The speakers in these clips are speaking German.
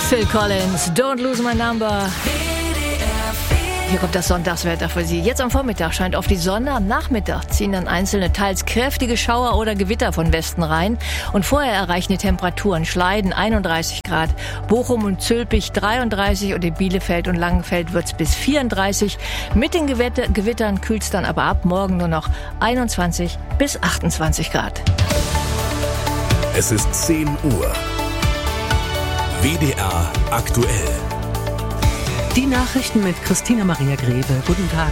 Phil Collins, Don't Lose My Number. Hier kommt das Sonntagswetter für Sie. Jetzt am Vormittag scheint oft die Sonne, am Nachmittag ziehen dann einzelne, teils kräftige Schauer oder Gewitter von Westen rein. Und vorher erreichen die Temperaturen Schleiden 31 Grad, Bochum und Zülpich 33 und in Bielefeld und Langenfeld wird's bis 34. Mit den Gewittern kühlt's dann aber ab, morgen nur noch 21 bis 28 Grad. Es ist 10 Uhr. WDR aktuell. Die Nachrichten mit Christina Maria Greve. Guten Tag.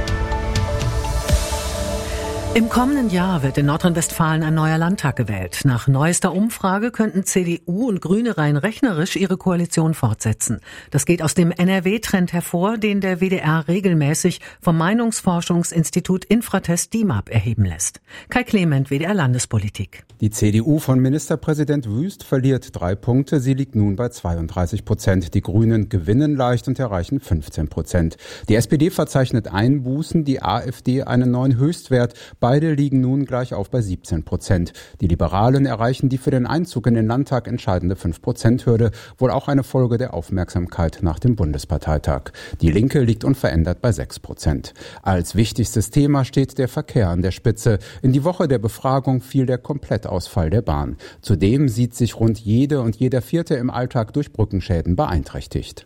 Im kommenden Jahr wird in Nordrhein-Westfalen ein neuer Landtag gewählt. Nach neuester Umfrage könnten CDU und Grüne rein rechnerisch ihre Koalition fortsetzen. Das geht aus dem NRW-Trend hervor, den der WDR regelmäßig vom Meinungsforschungsinstitut Infratest DIMAP erheben lässt. Kai Clement, WDR Landespolitik. Die CDU von Ministerpräsident Wüst verliert 3 Punkte. Sie liegt nun bei 32%. Die Grünen gewinnen leicht und erreichen 15%. Die SPD verzeichnet Einbußen, die AfD einen neuen Höchstwert. Beide liegen nun gleich auf bei 17%. Die Liberalen erreichen die für den Einzug in den Landtag entscheidende 5%-Hürde, wohl auch eine Folge der Aufmerksamkeit nach dem Bundesparteitag. Die Linke liegt unverändert bei 6%. Als wichtigstes Thema steht der Verkehr an der Spitze. In die Woche der Befragung fiel der Komplettausfall der Bahn. Zudem sieht sich rund jede und jeder Vierte im Alltag durch Brückenschäden beeinträchtigt.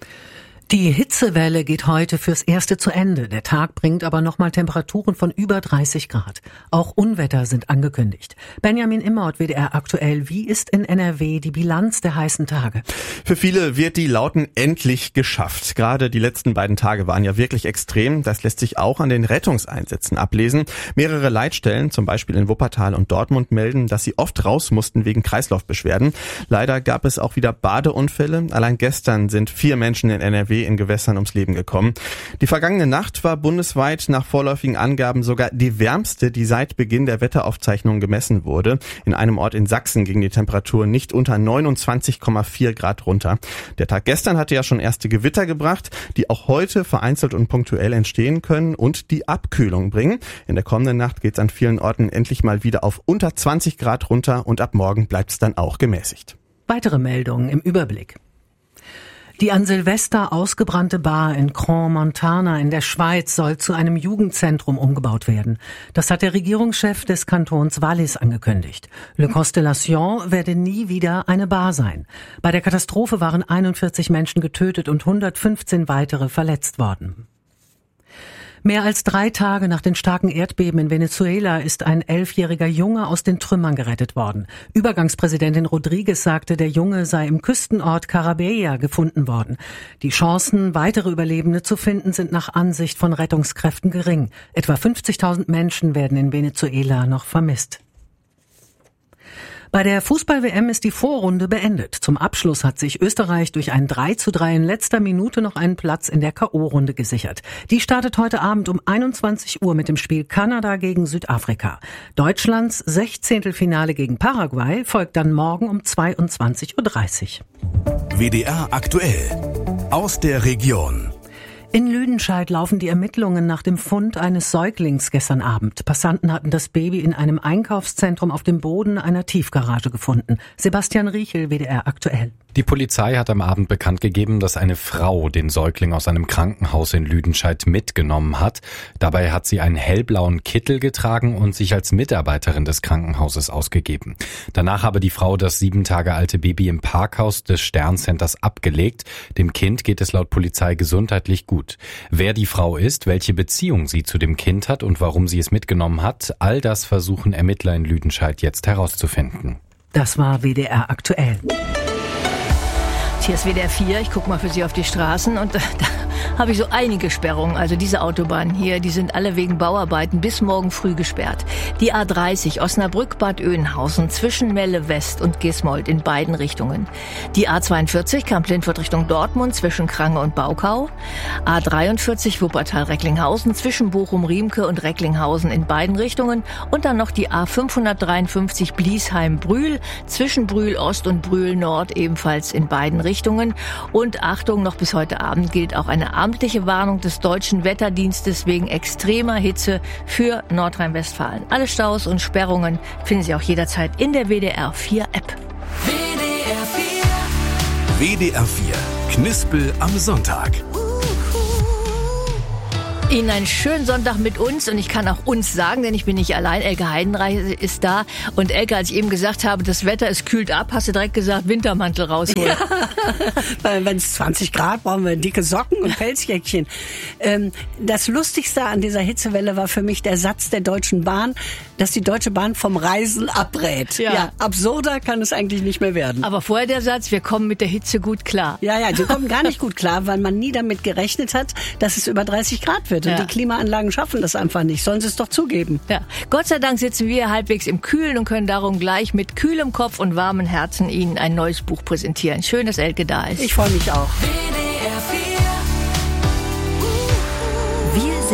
Die Hitzewelle geht heute fürs Erste zu Ende. Der Tag bringt aber nochmal Temperaturen von über 30 Grad. Auch Unwetter sind angekündigt. Benjamin Immert, WDR aktuell. Wie ist in NRW die Bilanz der heißen Tage? Für viele wird die Lauten endlich geschafft. Gerade die letzten beiden Tage waren ja wirklich extrem. Das lässt sich auch an den Rettungseinsätzen ablesen. Mehrere Leitstellen, zum Beispiel in Wuppertal und Dortmund, melden, dass sie oft raus mussten wegen Kreislaufbeschwerden. Leider gab es auch wieder Badeunfälle. Allein gestern sind 4 Menschen in NRW in Gewässern ums Leben gekommen. Die vergangene Nacht war bundesweit nach vorläufigen Angaben sogar die wärmste, die seit Beginn der Wetteraufzeichnungen gemessen wurde. In einem Ort in Sachsen ging die Temperatur nicht unter 29,4 Grad runter. Der Tag gestern hatte ja schon erste Gewitter gebracht, die auch heute vereinzelt und punktuell entstehen können und die Abkühlung bringen. In der kommenden Nacht geht es an vielen Orten endlich mal wieder auf unter 20 Grad runter und ab morgen bleibt es dann auch gemäßigt. Weitere Meldungen im Überblick. Die an Silvester ausgebrannte Bar in Crans-Montana in der Schweiz soll zu einem Jugendzentrum umgebaut werden. Das hat der Regierungschef des Kantons Wallis angekündigt. Le Constellation werde nie wieder eine Bar sein. Bei der Katastrophe waren 41 Menschen getötet und 115 weitere verletzt worden. Mehr als 3 Tage nach den starken Erdbeben in Venezuela ist ein 11-jähriger Junge aus den Trümmern gerettet worden. Übergangspräsidentin Rodriguez sagte, der Junge sei im Küstenort Carabella gefunden worden. Die Chancen, weitere Überlebende zu finden, sind nach Ansicht von Rettungskräften gering. Etwa 50.000 Menschen werden in Venezuela noch vermisst. Bei der Fußball-WM ist die Vorrunde beendet. Zum Abschluss hat sich Österreich durch ein 3:3 in letzter Minute noch einen Platz in der K.O.-Runde gesichert. Die startet heute Abend um 21 Uhr mit dem Spiel Kanada gegen Südafrika. Deutschlands 16. Finale gegen Paraguay folgt dann morgen um 22:30 Uhr. WDR aktuell. Aus der Region. In Lüdenscheid laufen die Ermittlungen nach dem Fund eines Säuglings gestern Abend. Passanten hatten das Baby in einem Einkaufszentrum auf dem Boden einer Tiefgarage gefunden. Sebastian Riechel, WDR aktuell. Die Polizei hat am Abend bekannt gegeben, dass eine Frau den Säugling aus einem Krankenhaus in Lüdenscheid mitgenommen hat. Dabei hat sie einen hellblauen Kittel getragen und sich als Mitarbeiterin des Krankenhauses ausgegeben. Danach habe die Frau das 7 Tage alte Baby im Parkhaus des Sterncenters abgelegt. Dem Kind geht es laut Polizei gesundheitlich gut. Wer die Frau ist, welche Beziehung sie zu dem Kind hat und warum sie es mitgenommen hat, all das versuchen Ermittler in Lüdenscheid jetzt herauszufinden. Das war WDR aktuell. Hier ist WDR 4, ich gucke mal für Sie auf die Straßen und da habe ich so einige Sperrungen. Also diese Autobahnen hier, die sind alle wegen Bauarbeiten bis morgen früh gesperrt. Die A30 Osnabrück-Bad Oeynhausen zwischen Melle West und Gismold in beiden Richtungen. Die A42 Kamp-Lindfort Richtung Dortmund zwischen Krange und Baukau. A43 Wuppertal-Recklinghausen zwischen Bochum-Riemke und Recklinghausen in beiden Richtungen. Und dann noch die A553 Bliesheim-Brühl zwischen Brühl Ost und Brühl Nord ebenfalls in beiden Richtungen. Und Achtung, noch bis heute Abend gilt auch eine amtliche Warnung des Deutschen Wetterdienstes wegen extremer Hitze für Nordrhein-Westfalen. Alle Staus und Sperrungen finden Sie auch jederzeit in der WDR 4 App. WDR 4 WDR 4 Knispel am Sonntag. Ihnen einen schönen Sonntag mit uns und ich kann auch uns sagen, denn ich bin nicht allein. Elke Heidenreich ist da und Elke, als ich eben gesagt habe, das Wetter, es kühlt ab, hast du direkt gesagt, Wintermantel rausholen. Ja, wenn es 20 Grad, brauchen wir dicke Socken und Pelzjäckchen. Das Lustigste an dieser Hitzewelle war für mich der Satz der Deutschen Bahn, dass die Deutsche Bahn vom Reisen abrät. Ja, absurder kann es eigentlich nicht mehr werden. Aber vorher der Satz, wir kommen mit der Hitze gut klar. Ja, sie kommen gar nicht gut klar, weil man nie damit gerechnet hat, dass es über 30 Grad wird. Und die Klimaanlagen schaffen das einfach nicht. Sollen sie es doch zugeben. Ja. Gott sei Dank sitzen wir halbwegs im Kühlen und können darum gleich mit kühlem Kopf und warmen Herzen Ihnen ein neues Buch präsentieren. Schön, dass Elke da ist. Ich freue mich auch.